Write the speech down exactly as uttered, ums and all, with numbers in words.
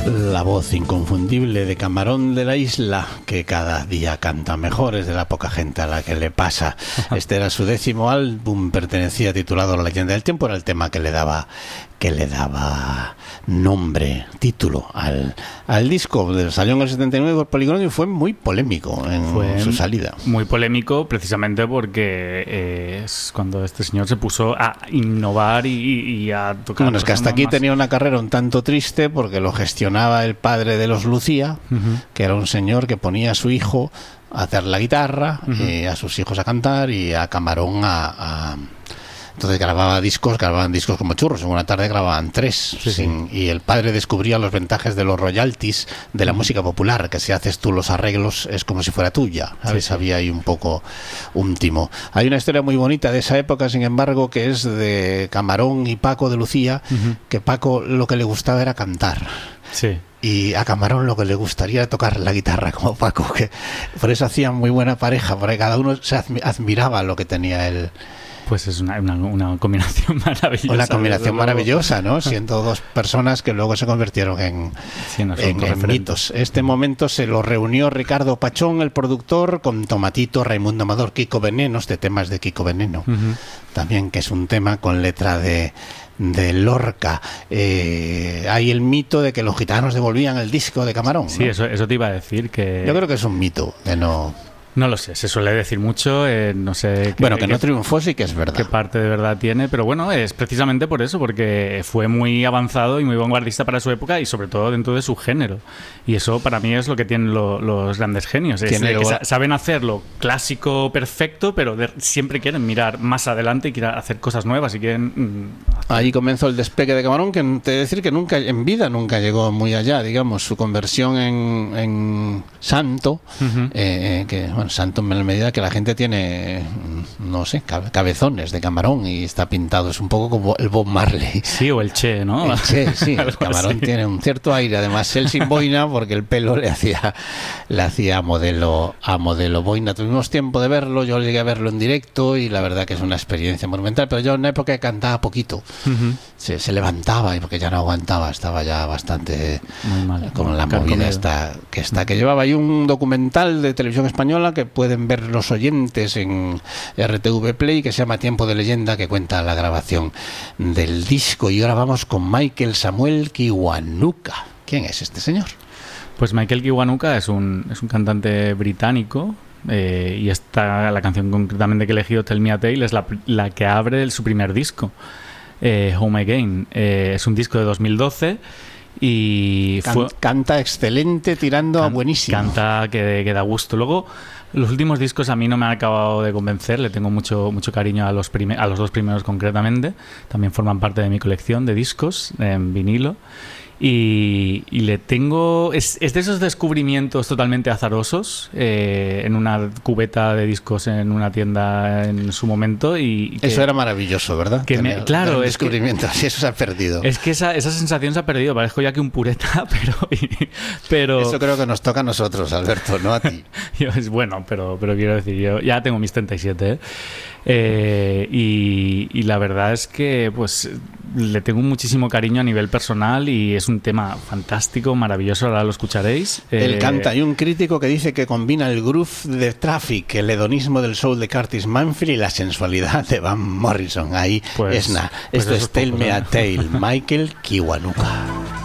La voz inconfundible de Camarón de la Isla, que cada día canta mejor, es de la poca gente a la que le pasa. Este era su décimo álbum, pertenecía titulado La leyenda del tiempo, era el tema que le daba que le daba nombre, título al, al disco. Salió en el setenta y nueve por Polygram y fue muy polémico en fue su salida. Muy polémico precisamente porque eh, es cuando este señor se puso a innovar y, y a tocar. Bueno, es que hasta aquí más. tenía una carrera un tanto triste porque lo gestionaba el padre de los Lucía, uh-huh. que era un señor que ponía a su hijo a hacer la guitarra, uh-huh. y a sus hijos a cantar y a Camarón a... a Entonces grababa discos, grababan discos como churros. En una tarde grababan tres. Sí, sin, sí. Y el padre descubría los ventajas de los royalties de la mm. música popular, que si haces tú los arreglos es como si fuera tuya. ¿Sabes? Sí, sí. Había ahí un poco un timo. Hay una historia muy bonita de esa época, sin embargo, que es de Camarón y Paco de Lucía, uh-huh. que Paco lo que le gustaba era cantar. Sí. Y a Camarón lo que le gustaría tocar la guitarra como Paco, que por eso hacían muy buena pareja, porque cada uno se admiraba lo que tenía él. Pues es una, una, una combinación maravillosa. Una combinación maravillosa, ¿no? Siendo dos personas que luego se convirtieron en, sí, no, en, en mitos. Este momento se lo reunió Ricardo Pachón, el productor, con Tomatito, Raimundo Amador, Kiko Veneno, este tema es de Kiko Veneno, uh-huh. también, que es un tema con letra de, de Lorca. Eh, hay el mito de que los gitanos devolvían el disco de Camarón, Sí, ¿no? eso, eso te iba a decir que... Yo creo que es un mito, de no... No lo sé, se suele decir mucho, eh, no sé... Bueno, que no triunfó sí que es verdad. Qué parte de verdad tiene, pero bueno, es precisamente por eso, porque fue muy avanzado y muy vanguardista para su época y sobre todo dentro de su género. Y eso para mí es lo que tienen lo, los grandes genios, es de que sa- saben hacerlo clásico perfecto, pero de, siempre quieren mirar más adelante y quieren hacer cosas nuevas y quieren... Mm, Ahí comenzó el despegue de Camarón, que te he de decir que nunca, en vida nunca llegó muy allá, digamos, su conversión en, en santo, uh-huh. eh, que... Bueno, santo en la medida que la gente tiene, no sé, cabezones de Camarón y está pintado, es un poco como el Bob Marley. Sí, o el Che, ¿no? El Che, sí, el Camarón así. Tiene un cierto aire, además él sin boina, porque el pelo le hacía le hacía a modelo, a modelo boina. Tuvimos tiempo de verlo, yo llegué a verlo en directo y la verdad que es una experiencia monumental, pero yo en una época cantaba poquito, uh-huh. se, se levantaba y porque ya no aguantaba, estaba ya bastante mal, con la movida esta, que está, que llevaba ahí un documental de televisión española que pueden ver los oyentes en R T V Play, que se llama Tiempo de Leyenda, que cuenta la grabación del disco. Y ahora vamos con Michael Samuel Kiwanuka. ¿Quién es este señor? Pues Michael Kiwanuka es un, es un cantante británico, eh, y esta, la canción concretamente que he elegido, Tell Me a Tale, es la, la que abre el, su primer disco, eh, Home Again. Eh, es un disco de dos mil doce y Can, fue, canta excelente, tirando can, a buenísimo. Canta que, que da gusto. Luego, los últimos discos a mí no me han acabado de convencer, le tengo mucho mucho cariño a los, prime- a los dos primeros concretamente, también forman parte de mi colección de discos en vinilo. Y, y le tengo... Es, es de esos descubrimientos totalmente azarosos, eh, en una cubeta de discos en una tienda en su momento. Y que, eso era maravilloso, ¿verdad? Que me, claro, es descubrimientos, que, y eso se ha perdido. Es que esa, esa sensación se ha perdido, parezco ya que un pureta, pero... pero eso creo que nos toca a nosotros, Alberto, no a ti. yo, es bueno, pero, pero quiero decir, yo ya tengo mis treinta y siete, ¿eh? Eh, y, y la verdad es que pues le tengo muchísimo cariño a nivel personal y es un tema fantástico, maravilloso, ahora lo escucharéis. Él eh, canta, hay un crítico que dice que combina el groove de Traffic, el hedonismo del soul de Curtis Mayfield y la sensualidad de Van Morrison. Ahí pues, es nada. Pues esto es Tell Me a Tale, Michael Kiwanuka.